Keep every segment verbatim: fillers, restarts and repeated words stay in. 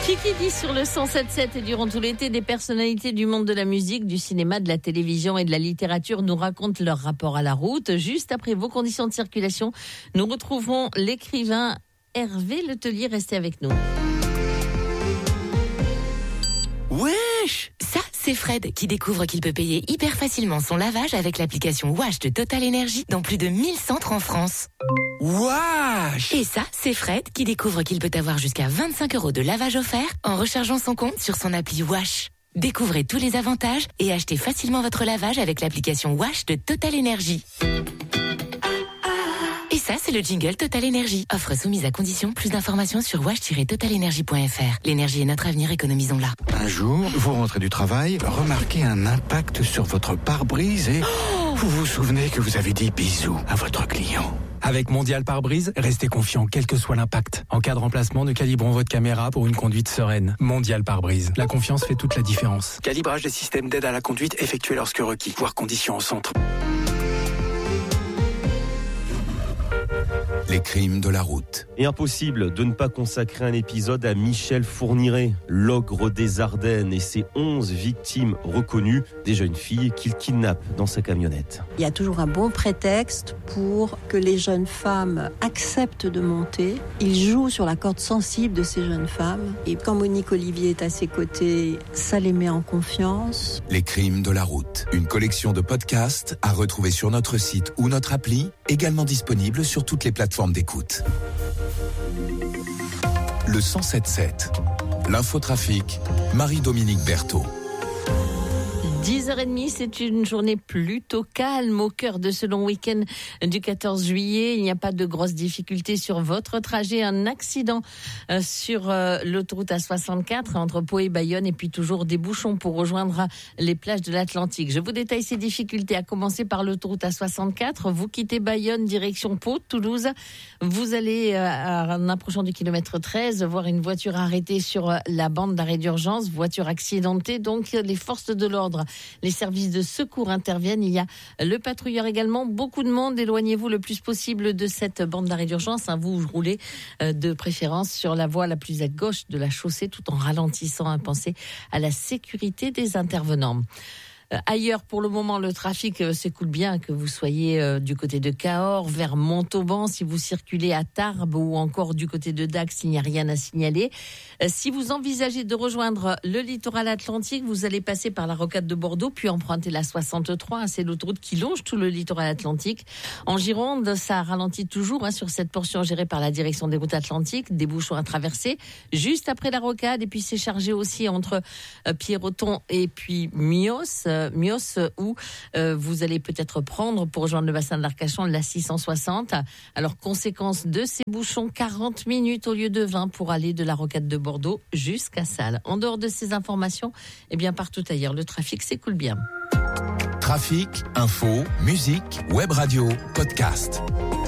Kiki dit sur le cent sept sept et durant tout l'été, des personnalités du monde de la musique, du cinéma, de la télévision et de la littérature nous racontent leur rapport à la route. Juste après vos conditions de circulation, nous retrouverons l'écrivain Hervé Letellier. Restez avec nous. Wesh! Ça, c'est Fred qui découvre qu'il peut payer hyper facilement son lavage avec l'application Wash de Total Energy dans plus de mille centres en France. Wesh! Et ça, c'est Fred qui découvre qu'il peut avoir jusqu'à vingt-cinq euros de lavage offert en rechargeant son compte sur son appli Wash. Découvrez tous les avantages et achetez facilement votre lavage avec l'application Wash de Total Energy. Et ça, c'est le jingle Total Energy. Offre soumise à condition. Plus d'informations sur wash tiret total energy point f r. L'énergie est notre avenir, économisons-la. Un jour, vous rentrez du travail, remarquez un impact sur votre pare-brise et oh vous vous souvenez que vous avez dit bisous à votre client. Avec Mondial Pare-Brise, restez confiant quel que soit l'impact. En cas de remplacement, nous calibrons votre caméra pour une conduite sereine. Mondial Pare-Brise. La confiance fait toute la différence. Calibrage des systèmes d'aide à la conduite effectué lorsque requis. Voir conditions au centre. Les crimes de la route. Et impossible de ne pas consacrer un épisode à Michel Fourniret, l'ogre des Ardennes et ses onze victimes reconnues, des jeunes filles qu'il kidnappe dans sa camionnette. Il y a toujours un bon prétexte pour que les jeunes femmes acceptent de monter. Il joue sur la corde sensible de ces jeunes femmes. Et quand Monique Olivier est à ses côtés, ça les met en confiance. Les crimes de la route. Une collection de podcasts à retrouver sur notre site ou notre appli, également disponible sur toutes les plateformes d'écoute. Le cent sept sept. L'infotrafic, Marie-Dominique Berthaud. dix heures trente, c'est une journée plutôt calme au cœur de ce long week-end du quatorze juillet. Il n'y a pas de grosses difficultés sur votre trajet. Un accident euh, sur euh, l'autoroute A soixante-quatre entre Pau et Bayonne et puis toujours des bouchons pour rejoindre les plages de l'Atlantique. Je vous détaille ces difficultés, à commencer par l'autoroute A soixante-quatre. Vous quittez Bayonne, direction Pau, Toulouse. Vous allez, euh, en approchant du kilomètre treize, voir une voiture arrêtée sur la bande d'arrêt d'urgence, voiture accidentée. Donc, les forces de l'ordre, les services de secours interviennent. Il y a le patrouilleur également. Beaucoup de monde. Éloignez-vous le plus possible de cette bande d'arrêt d'urgence. Vous roulez de préférence sur la voie la plus à gauche de la chaussée tout en ralentissant. Pensez à la sécurité des intervenants. Ailleurs, pour le moment, le trafic euh, s'écoule bien, que vous soyez euh, du côté de Cahors, vers Montauban, si vous circulez à Tarbes ou encore du côté de Dax, il n'y a rien à signaler. Euh, si vous envisagez de rejoindre le littoral atlantique, vous allez passer par la rocade de Bordeaux, puis emprunter la soixante-trois, hein, c'est l'autoroute qui longe tout le littoral atlantique. En Gironde, ça ralentit toujours hein, sur cette portion gérée par la direction des routes atlantiques, des bouchons à traverser, juste après la rocade, et puis c'est chargé aussi entre euh, Pierreton et puis Mios. Euh, Mios où euh, vous allez peut-être prendre pour rejoindre le bassin de l'Arcachon la six cent soixante. Alors conséquence de ces bouchons, quarante minutes au lieu de vingt pour aller de la rocade de Bordeaux jusqu'à Salles. En dehors de ces informations, eh bien partout ailleurs, le trafic s'écoule bien. Trafic, info, musique, web radio, podcast.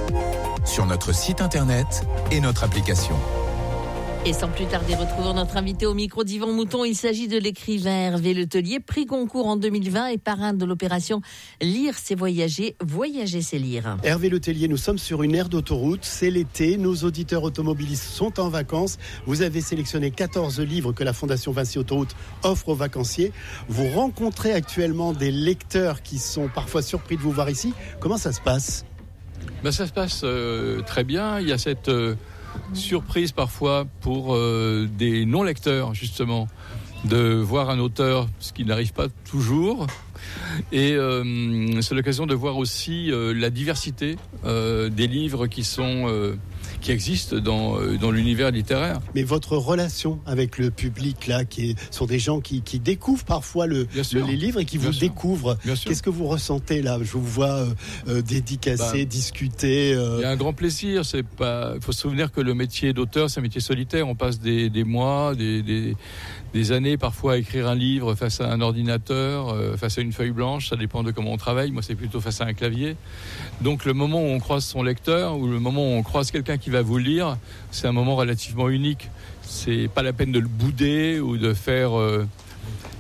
Sur notre site internet et notre application. Et sans plus tarder, retrouvons notre invité au micro d'Yvan Mouton. Il s'agit de l'écrivain Hervé Letellier, prix Goncourt en deux mille vingt et parrain de l'opération Lire c'est voyager, voyager c'est lire. Hervé Letellier, nous sommes sur une aire d'autoroute, c'est l'été, nos auditeurs automobilistes sont en vacances. Vous avez sélectionné quatorze livres que la Fondation Vinci Autoroute offre aux vacanciers. Vous rencontrez actuellement des lecteurs qui sont parfois surpris de vous voir ici. Comment ça se passe ? Ben, ça se passe euh, très bien. Il y a cette... Euh... surprise parfois pour euh, des non-lecteurs justement de voir un auteur, ce qui n'arrive pas toujours, et euh, c'est l'occasion de voir aussi euh, la diversité euh, des livres qui sont euh, qui existent dans euh, dans l'univers littéraire. Mais votre relation avec le public là, qui est, sont des gens qui, qui découvrent parfois le, le les livres et qui Bien vous sûr. découvrent. Bien Qu'est-ce sûr. que vous ressentez là ? Je vous vois euh, euh, dédicacer, bah, discuter. Euh... Il y a un grand plaisir. C'est pas. Il faut se souvenir que le métier d'auteur, c'est un métier solitaire. On passe des, des mois, des, des des années parfois à écrire un livre face à un ordinateur, euh, face à une feuille blanche. Ça dépend de comment on travaille. Moi, c'est plutôt face à un clavier. Donc, le moment où on croise son lecteur ou le moment où on croise quelqu'un qui va vous lire, c'est un moment relativement unique. C'est pas la peine de le bouder ou de faire. Euh,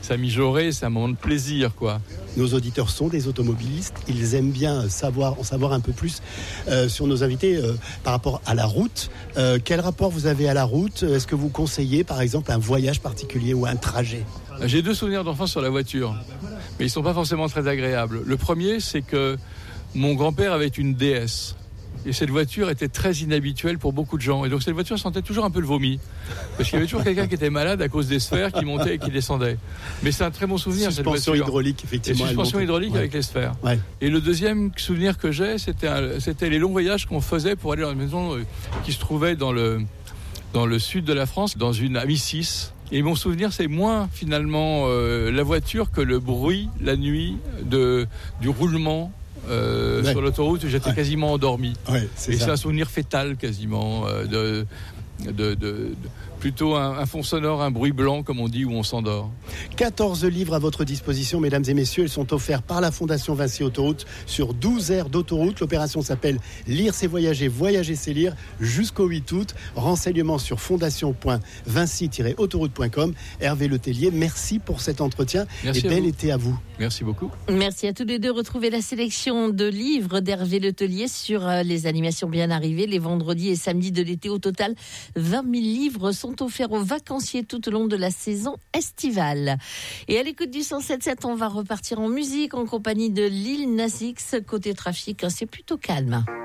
ça mijorait, c'est un moment de plaisir, quoi. Nos auditeurs sont des automobilistes. Ils aiment bien savoir, en savoir un peu plus euh, sur nos invités euh, par rapport à la route. Euh, quel rapport vous avez à la route ? Est-ce que vous conseillez, par exemple, un voyage particulier ou un trajet ? J'ai deux souvenirs d'enfance sur la voiture, mais ils ne sont pas forcément très agréables. Le premier, c'est que mon grand-père avait une D S. Et cette voiture était très inhabituelle pour beaucoup de gens. Et donc cette voiture sentait toujours un peu le vomi. Parce qu'il y avait toujours quelqu'un qui était malade à cause des sphères qui montaient et qui descendaient. Mais c'est un très bon souvenir, cette voiture. Suspension hydraulique, effectivement. Et suspension hydraulique ouais. avec les sphères. Ouais. Et le deuxième souvenir que j'ai, c'était, un, c'était les longs voyages qu'on faisait pour aller dans une maison qui se trouvait dans le, dans le sud de la France, dans une A six. Et mon souvenir, c'est moins finalement euh, la voiture que le bruit la nuit de, du roulement. Euh, ouais. Sur l'autoroute, j'étais ouais. quasiment endormi. Ouais, c'est et ça. c'est un souvenir fétal quasiment euh, de, de, de, de plutôt un, un fond sonore, un bruit blanc comme on dit où on s'endort. quatorze livres à votre disposition, mesdames et messieurs. Ils sont offerts par la Fondation Vinci Autoroute sur douze aires d'autoroute. L'opération s'appelle Lire c'est voyager, voyager c'est lire jusqu'au huit août. Renseignements sur fondation point vinci tiret autoroute point com. Hervé Letellier, merci pour cet entretien merci et bel été à vous. Merci beaucoup. Merci à tous les deux. Retrouvez la sélection de livres d'Hervé Letellier sur les animations bien arrivées les vendredis et samedis de l'été. Au total, vingt mille livres sont offerts aux vacanciers tout au long de la saison estivale. Et à l'écoute du cent sept sept, on va repartir en musique en compagnie de Lil Nas X. Côté trafic, c'est plutôt calme.